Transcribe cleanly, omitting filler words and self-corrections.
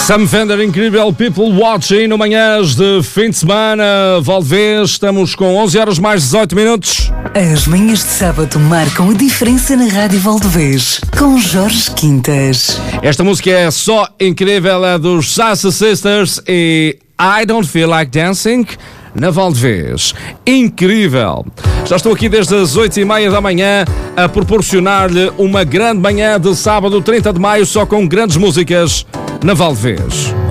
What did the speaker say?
Sam Fender, incrível People Watching, no manhãs de fim de semana, Valdevez, estamos com 11 horas mais 18 minutos. As manhãs de sábado marcam a diferença na Rádio Valdevez, com Jorge Quintas. Esta música é só incrível, é dos Salsa Sisters e I Don't Feel Like Dancing, na Valdevez. Incrível! Já estou aqui desde as 8h30 da manhã a proporcionar-lhe uma grande manhã de sábado 30 de maio, só com grandes músicas na Valdevez.